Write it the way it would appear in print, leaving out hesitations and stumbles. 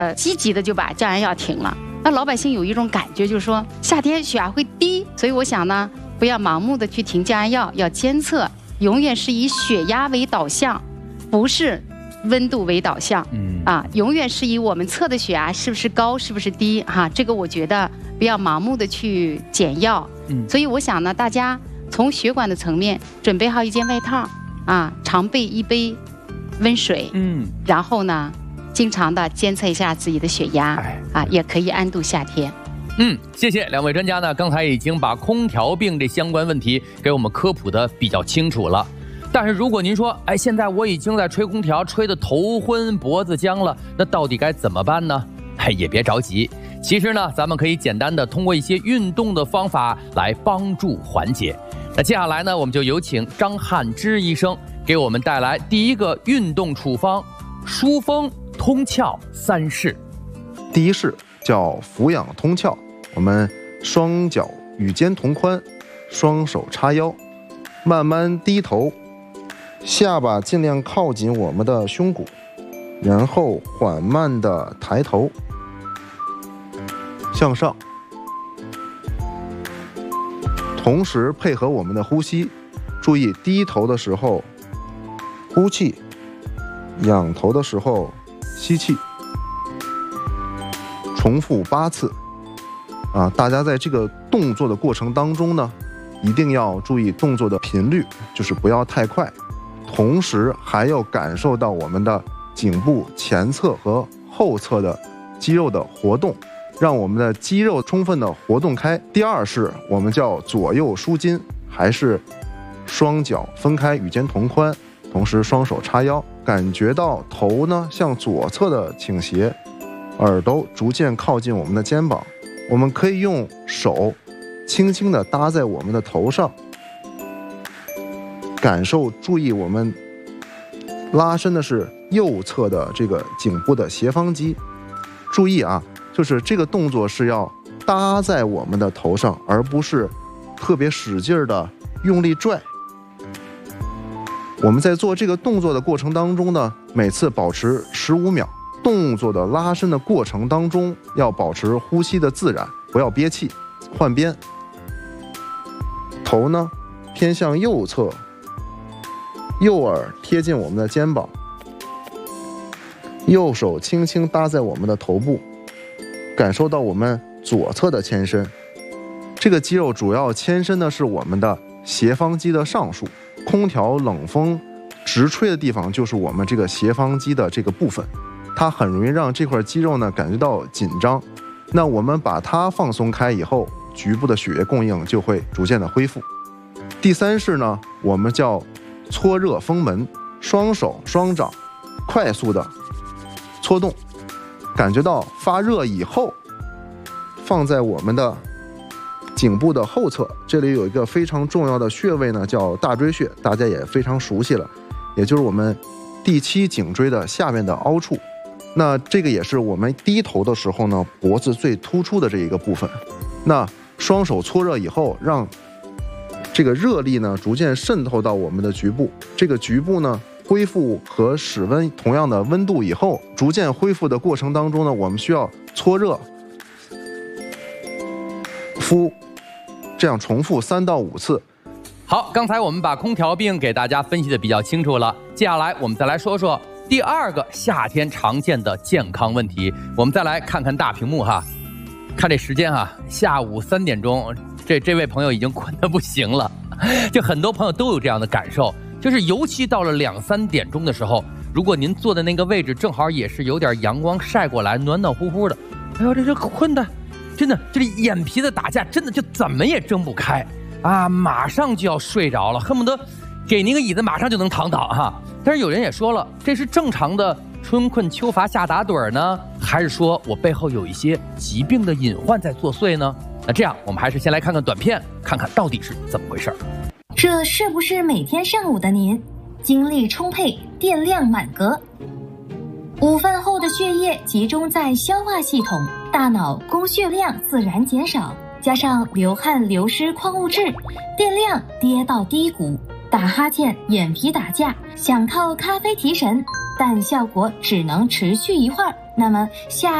积极的就把降压药停了。那老百姓有一种感觉，就是说夏天血压会低，所以我想呢，不要盲目的去停降压药，要监测，永远是以血压为导向，不是温度为导向。永远是以我们测的血压是不是高，是不是低哈。这个我觉得不要盲目的去减药。所以我想呢，大家从血管的层面准备好一件外套常备一杯温水，然后呢，经常的监测一下自己的血压也可以安度夏天。 谢谢两位专家呢，刚才已经把空调病这相关问题给我们科普的比较清楚了。但是如果您说，现在我已经在吹空调，吹得头昏脖子僵了，那到底该怎么办呢？也别着急，其实呢，咱们可以简单的通过一些运动的方法来帮助缓解。那接下来呢，我们就有请张汉之医生给我们带来第一个运动处方：疏风通窍3式。 第一式叫俯仰通窍，我们双脚与肩同宽，双手叉腰，慢慢低头，下巴尽量靠近我们的胸骨，然后缓慢的抬头向上，同时配合我们的呼吸，注意低头的时候呼气，仰头的时候吸气，重复8次。大家在这个动作的过程当中呢，一定要注意动作的频率，就是不要太快，同时还要感受到我们的颈部前侧和后侧的肌肉的活动，让我们的肌肉充分的活动开。第二式我们叫左右舒筋，还是双脚分开与肩同宽，同时双手叉腰，感觉到头呢向左侧的倾斜，耳朵逐渐靠近我们的肩膀。我们可以用手轻轻地搭在我们的头上，感受，注意我们拉伸的是右侧的这个颈部的斜方肌。注意就是这个动作是要搭在我们的头上，而不是特别使劲的用力拽。我们在做这个动作的过程当中呢，每次保持15秒。动作的拉伸的过程当中，要保持呼吸的自然，不要憋气。换边，头呢偏向右侧，右耳贴近我们的肩膀，右手轻轻搭在我们的头部，感受到我们左侧的牵伸。这个肌肉主要牵伸的是我们的斜方肌的上束，空调冷风直吹的地方就是我们这个斜方肌的这个部分，它很容易让这块肌肉呢感觉到紧张。那我们把它放松开以后，局部的血液供应就会逐渐的恢复。第3式呢，我们叫搓热风门，双手双掌快速的搓动，感觉到发热以后，放在我们的颈部的后侧，这里有一个非常重要的穴位呢，叫大椎穴，大家也非常熟悉了，也就是我们第7颈椎的下面的凹处。那这个也是我们低头的时候呢，脖子最突出的这一个部分。那双手搓热以后，让这个热力呢逐渐渗透到我们的局部，这个局部呢恢复和室温同样的温度以后，逐渐恢复的过程当中呢，我们需要搓热、敷，这样重复3到5次。 好，刚才我们把空调病给大家分析的比较清楚了，接下来我们再来说说第2个夏天常见的健康问题。我们再来看看大屏幕哈，看这时间下午3点钟，这位朋友已经困得不行了。就很多朋友都有这样的感受，就是尤其到了2、3点钟的时候，如果您坐的那个位置正好也是有点阳光晒过来，暖暖乎乎的，哎呦，这困的，真的这里眼皮子打架，真的就怎么也睁不开马上就要睡着了，恨不得给您个椅子马上就能躺倒哈。但是有人也说了，这是正常的春困秋乏夏打盹呢，还是说我背后有一些疾病的隐患在作祟呢？那这样我们还是先来看看短片，看看到底是怎么回事。 这是不是每天上午的您精力充沛，电量满格？午饭后的血液集中在消化系统，大脑供血量自然减少，加上流汗流失矿物质，电量跌到低谷，打哈欠、眼皮打架，想靠咖啡提神， 但效果只能持续一会儿。那么下